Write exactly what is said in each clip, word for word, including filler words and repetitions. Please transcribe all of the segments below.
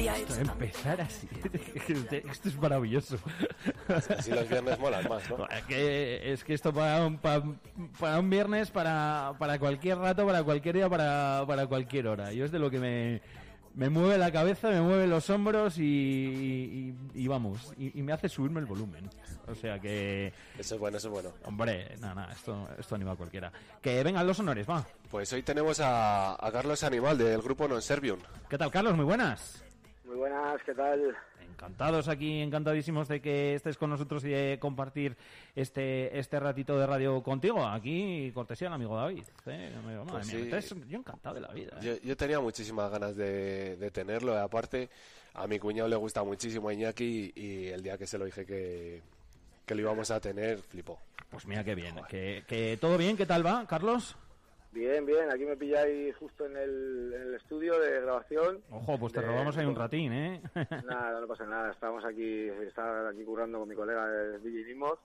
Esto, empezar así. Esto es maravilloso. Así los viernes molan más, ¿no? Es que, es que esto para un, para, para un viernes, para, para cualquier rato, para cualquier día, para, para cualquier hora. Yo es de lo que me, me mueve la cabeza, me mueve los hombros y, y, y vamos, y, y me hace subirme el volumen. O sea que... Eso es bueno, eso es bueno. Hombre, nada, nada, esto, esto anima a cualquiera. Que vengan los honores, va. Pues hoy tenemos a, a Carlos Animal del grupo Non Servium. ¿Qué tal, Carlos? Muy buenas. Muy buenas, ¿qué tal? Encantados aquí, encantadísimos de que estés con nosotros y de compartir este este ratito de radio contigo. Aquí, cortesía al amigo David. ¿eh? Madre Pues mía, sí. entonces, yo encantado de la vida. ¿eh? Yo, yo tenía muchísimas ganas de, de tenerlo. Y aparte, a mi cuñado le gusta muchísimo a Iñaki y el día que se lo dije que, que lo íbamos a tener, flipó. Pues mira qué bien. Que, que todo bien, ¿qué tal va, Carlos? Bien, bien, aquí me pilláis justo en el, en el estudio de grabación. Ojo, pues te de, robamos ahí un ratín, ¿eh? Nada, no pasa nada, estamos aquí, estaba aquí currando con mi colega de D J Nimos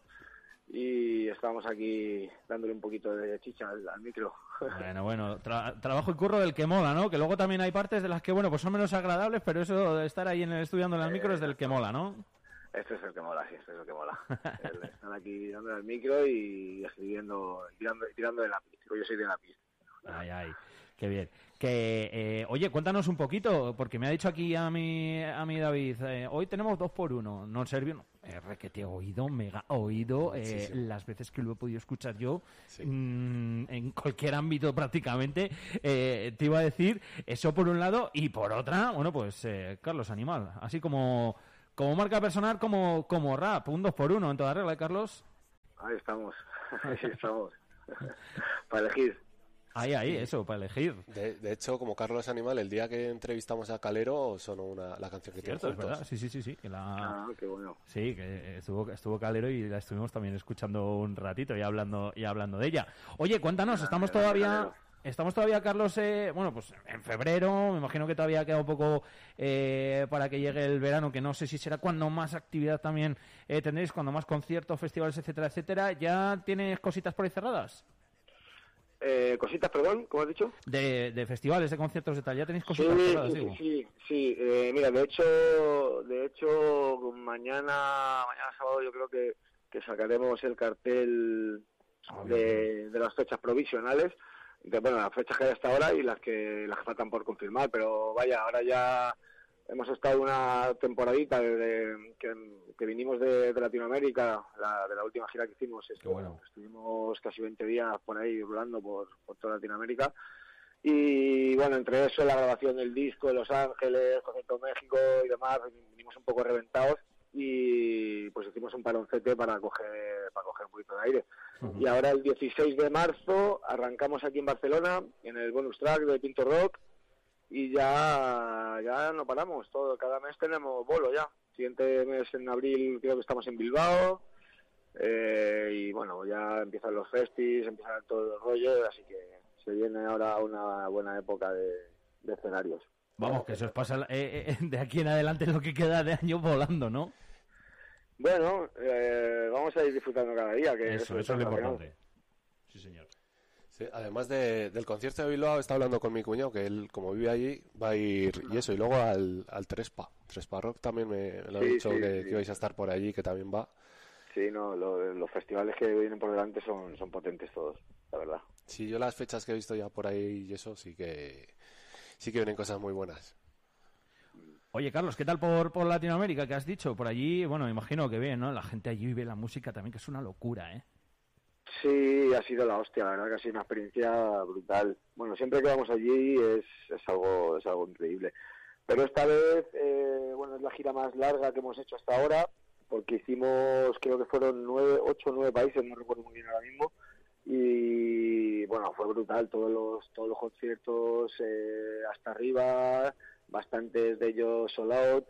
y estábamos aquí dándole un poquito de chicha al, al micro. Bueno, bueno, tra- trabajo y curro del que mola, ¿no? Que luego también hay partes de las que, bueno, pues son menos agradables, pero eso de estar ahí en el estudio dándole al micro es del que mola, ¿no? Este es el que mola, sí, este es el que mola. El estar aquí dándole al micro y escribiendo, tirando, tirando de lápiz. Yo soy de lápiz. Ay, ay, qué bien. Que, eh, oye, cuéntanos un poquito, porque me ha dicho aquí a mi, a mi David, eh, hoy tenemos dos por uno, no Servium, R que te he oído, mega oído, eh, Sí, sí. las veces que lo he podido escuchar yo, Sí. mmm, en cualquier ámbito prácticamente, eh, te iba a decir, eso por un lado, y por otra, bueno, pues, eh, Carlos Animal, así como, como marca personal, como, como rap, un dos por uno en toda regla, ¿eh, Carlos? Ahí estamos, ahí estamos. Para elegir. Ahí, ahí, eso, para elegir. De, de hecho, como Carlos Animal, el día que entrevistamos a Calero sonó una, la canción que tiene Cierto, es juntos. verdad, sí, sí, sí, sí, que la... Ah, qué bueno. Sí, que estuvo, estuvo Calero y la estuvimos también escuchando un ratito y hablando y hablando de ella. Oye, cuéntanos, Ah, estamos grande todavía, Calero. estamos todavía, Carlos, eh, bueno, pues en febrero, me imagino que todavía queda un poco eh, para que llegue el verano, que no sé si será cuando más actividad también eh, tendréis, cuando más conciertos, festivales, etcétera, etcétera. ¿Ya tienes cositas por ahí cerradas? Eh, cositas, perdón, ¿cómo has dicho? De, de festivales, de conciertos, de tal, ¿ya tenéis cositas Sí, cerradas, sí, digo? sí, sí. Eh, mira, de hecho, de hecho, mañana, mañana sábado yo creo que, que sacaremos el cartel Ah, bien, de, de las fechas provisionales, de, bueno, las fechas que hay hasta ahora y las que las que faltan por confirmar, pero vaya, ahora ya hemos estado una temporadita desde que, que vinimos de, de Latinoamérica, la, de la última gira que hicimos, Qué bueno. estuvimos casi veinte días por ahí volando por, por toda Latinoamérica. Y bueno, entre eso, la grabación del disco de Los Ángeles, Concierto México y demás, vinimos un poco reventados y pues hicimos un paloncete para coger para coger un poquito de aire. Uh-huh. Y ahora el dieciséis de marzo arrancamos aquí en Barcelona, en el bonus track de Pinto Rock, y ya ya no paramos, todo cada mes tenemos bolo ya. Siguiente mes en abril creo que estamos en Bilbao, eh, y bueno, ya empiezan los festis, empieza todo el rollo, así que se viene ahora una buena época de, de escenarios. Vamos, que eso os pasa eh, eh, de aquí en adelante lo que queda de año volando, ¿no? Bueno, eh, vamos a ir disfrutando cada día. Que eso, eso, eso es lo importante. Sí, señor. Sí, además de, del concierto de Bilbao, está hablando con mi cuñado, que él, como vive allí, va a ir, y eso, y luego al, al Trespa. Trespa Rock también me, me lo ha sí, dicho, sí, que, sí. que vais a estar por allí, que también va. Sí, no, lo, los festivales que vienen por delante son, son potentes todos, la verdad. Sí, yo las fechas que he visto ya por ahí y eso, sí que sí que vienen cosas muy buenas. Oye, Carlos, ¿qué tal por, por Latinoamérica? ¿Qué has dicho? Por allí, bueno, me imagino que bien, ¿no? La gente allí vive la música también, que es una locura, ¿eh? Sí, ha sido la hostia, la verdad que ha sido una experiencia brutal. Bueno, siempre que vamos allí es, es algo es algo increíble. Pero esta vez, eh, bueno, es la gira más larga que hemos hecho hasta ahora, porque hicimos, creo que fueron nueve, ocho o nueve países, no recuerdo muy bien ahora mismo, y bueno, fue brutal, todos los todos los conciertos eh, hasta arriba, bastantes de ellos sold out,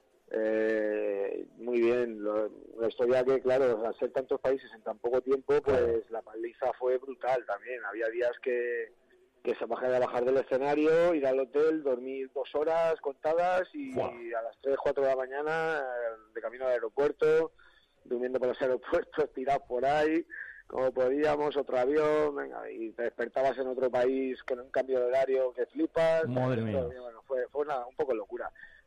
eh, muy bien. Lo, la historia que, claro, al ser tantos países en tan poco tiempo, pues la paliza fue brutal también. Había días que, que se bajaba a bajar del escenario, ir al hotel, dormir dos horas contadas y wow. a las tres, cuatro de la mañana de camino al aeropuerto, durmiendo por los aeropuertos, tirados por ahí como podíamos, otro avión, venga, y te despertabas en otro país con un cambio de horario que flipas. Madre mía. Bueno, fue, fue una, un poco locura.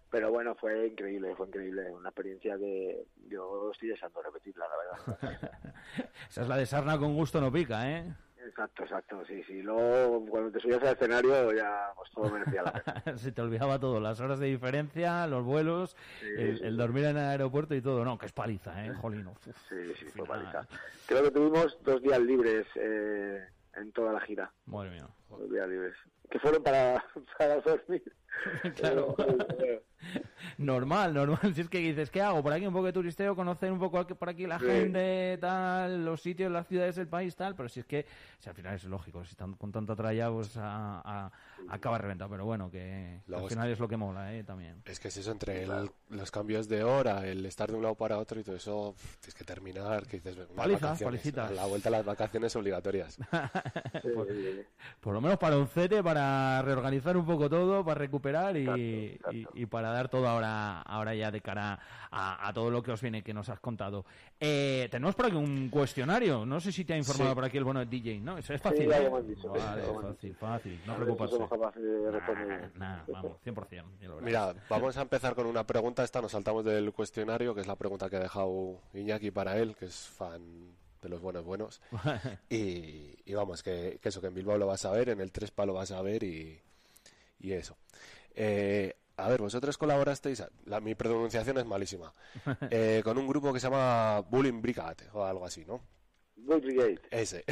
pero bueno, fue increíble, fue increíble, una experiencia que yo estoy deseando repetirla, la verdad. Esa es la de sarna con gusto no pica, ¿eh? Exacto, exacto, sí, sí. Luego, cuando te subías al escenario, ya pues todo merecía la pena. Se te olvidaba todo, las horas de diferencia, los vuelos, Sí, el, sí, el sí. dormir en el aeropuerto y todo. No, que es paliza, ¿eh? Jolín, uf, Sí, sí, fue final. paliza. Creo que tuvimos dos días libres eh, en toda la gira. Madre mía. Dos días libres. Que fueron para, para dormir. Claro. Pero, Normal, normal. Si es que dices, ¿qué hago? Por aquí un poco de turisteo, conocer un poco por aquí la Sí. gente, tal, los sitios, las ciudades del país, tal. Pero si es que, si al final es lógico, si están con tanta tralla, pues a, a- acaba reventado. Pero bueno, que Luego al es final es lo que mola, ¿eh? También. Es que es eso, entre el- los cambios de hora, el estar de un lado para otro y todo eso, pff, tienes que terminar, que dices, unas Paliza, vacaciones, palicitas. a la vuelta a las vacaciones obligatorias. sí, Por, sí. por lo menos para un cete, para reorganizar un poco todo, para recuperar y, Exacto, y- exacto. y para dar todo ahora, ahora ya de cara a, a todo lo que os viene, que nos has contado. Eh, tenemos por aquí un cuestionario. No sé si te ha informado Sí. por aquí el bueno de D J, ¿no? Eso es fácil, Sí, ya ¿eh? lo hemos dicho, Vale, ya lo hemos fácil, fácil. No A ver si preocuparse. somos capaces de responder Nah, bien. nah, vamos, cien por ciento. ya lo verás. Mira, vamos a empezar con una pregunta. Esta nos saltamos del cuestionario, que es la pregunta que ha dejado Iñaki para él, que es fan de los buenos buenos. Y, y vamos, que, que eso, que en Bilbao lo vas a ver, en el Trespa lo vas a ver y, y eso. Eh, a ver, vosotros colaborasteis, la, mi pronunciación es malísima, eh, con un grupo que se llama Bullying Brigade o algo así, ¿no? Good Brigade. Ese.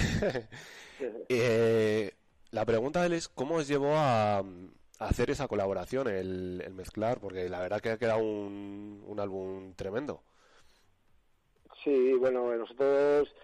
Eh, la pregunta de él es, ¿cómo os llevó a, a hacer esa colaboración, el, el mezclar? Porque la verdad que ha quedado un, un álbum tremendo. Sí, bueno, nosotros